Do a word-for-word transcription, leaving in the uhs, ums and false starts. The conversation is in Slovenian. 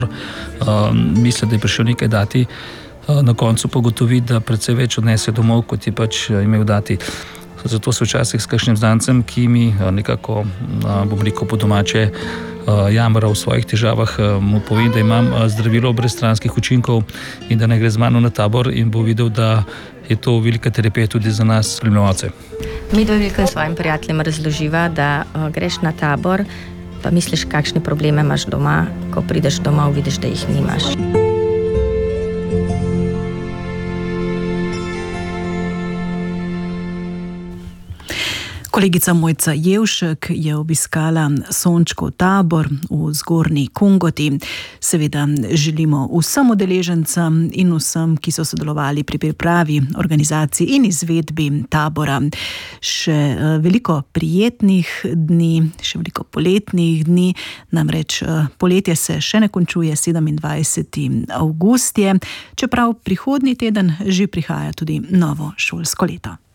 Mislim, da je prišel nekaj dati, na koncu pa ugotovi, da precej več odnese domov, kot je pač imel dati. Zato se včasih s kakšnim znancem, ki mi nekako, bom rekel po domače, jamra v svojih težavah, mu povem, da imam zdravilo brez stranskih učinkov in da ne gre z mano na tabor, in bo videl, da je to velika terapija tudi za nas spremljevalce. Mi dve velikim svojim prijateljem razloživa, da greš na tabor, pa misliš, kakšne probleme imaš doma, ko prideš domov, vidiš, da jih nimaš. Kolegica Mojca Jevšek je obiskala Sončkov tabor v Zgornji Kungoti. Seveda želimo vsem udeležencem in vsem, ki so sodelovali pri pripravi, organizaciji in izvedbi tabora, še veliko prijetnih dni, še veliko poletnih dni. Namreč poletje se še ne končuje, sedemindvajseti avgust je, čeprav prihodnji teden že prihaja tudi novo šolsko leto.